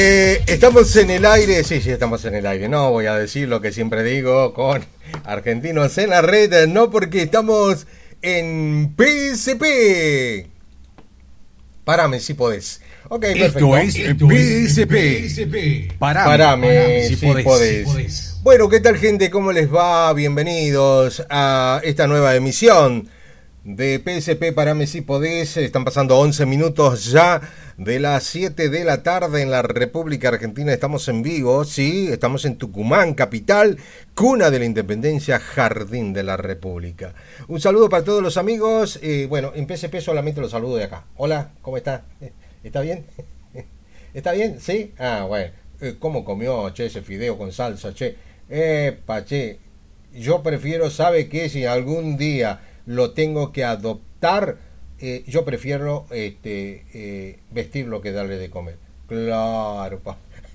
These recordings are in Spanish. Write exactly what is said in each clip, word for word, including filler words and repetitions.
Eh, estamos en el aire, sí, sí, estamos en el aire. No voy a decir lo que siempre digo con Argentinos en la Red, no, porque estamos en P S P. Parame si podés. Ok, perfecto. Esto es P S P. Parame, Parame si, si podés. podés. podés. Bueno, ¿qué tal, gente? ¿Cómo les va? Bienvenidos a esta nueva emisión de P S P Parame si podés. Están pasando once minutos ya de las siete de la tarde en la República Argentina. Estamos en vivo, sí, estamos en Tucumán, capital, cuna de la independencia, jardín de la República. Un saludo para todos los amigos. Eh, bueno, en P S P solamente los saludo de acá. Hola, ¿cómo está? ¿Está bien? ¿Está bien? ¿Sí? Ah, bueno. ¿Cómo comió, che, ese fideo con salsa, che? Epa, che. Yo prefiero, ¿sabe qué? Si algún día lo tengo que adoptar, eh, yo prefiero este, eh, vestirlo que darle de comer. Claro, pa.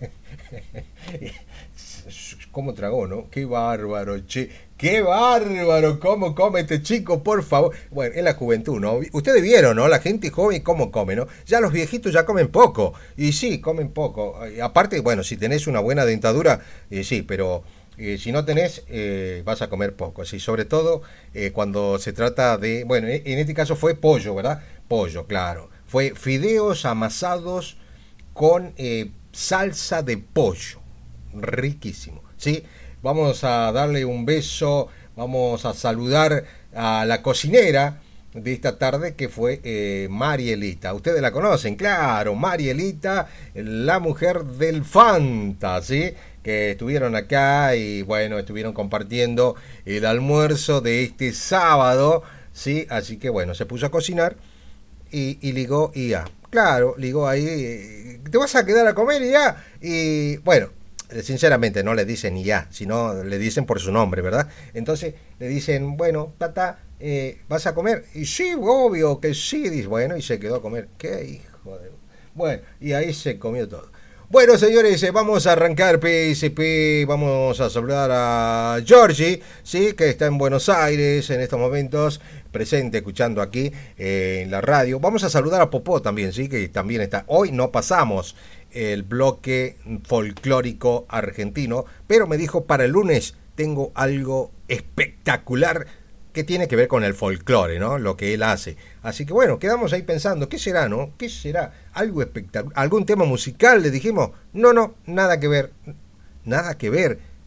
¿Cómo tragó, no? Qué bárbaro, che. Qué bárbaro, cómo come este chico, por favor. Bueno, es la juventud, ¿no? Ustedes vieron, ¿no? La gente joven cómo come, ¿no? Ya los viejitos ya comen poco. Y sí, comen poco. Aparte, bueno, si tenés una buena dentadura, eh, sí, pero Eh, si no tenés, eh, vas a comer poco, sí, sobre todo eh, cuando se trata de, bueno, en este caso fue pollo, ¿verdad? Pollo, claro. Fue fideos amasados con eh, salsa de pollo, riquísimo, ¿sí? Vamos a darle un beso, vamos a saludar a la cocinera de esta tarde, que fue eh, Marielita. Ustedes la conocen, claro, Marielita, la mujer del Fanta, ¿sí? Que estuvieron acá y bueno, estuvieron compartiendo el almuerzo de este sábado, ¿sí? Así que bueno, se puso a cocinar y, y ligó y ya. Claro, ligó ahí, ¿te vas a quedar a comer y ya? Y bueno, sinceramente no le dicen y ya, sino le dicen por su nombre, ¿verdad? Entonces le dicen, bueno, tata, eh, ¿vas a comer? Y sí, obvio que sí, dice, bueno, y se quedó a comer. Qué hijo de... Bueno, y ahí se comió todo. Bueno, señores, vamos a arrancar P S P, vamos a saludar a Georgie, sí, que está en Buenos Aires en estos momentos, presente, escuchando aquí eh, en la radio. Vamos a saludar a Popó también, sí, que también está. Hoy no pasamos el bloque folclórico argentino, pero me dijo para el lunes tengo algo espectacular que tiene que ver con el folclore, ¿no? Lo que él hace. Así que bueno, quedamos ahí pensando, ¿qué será, no? ¿Qué será? ¿Algo espectacular? ¿Algún tema musical? Le dijimos, no, no, nada que ver. Nada que ver.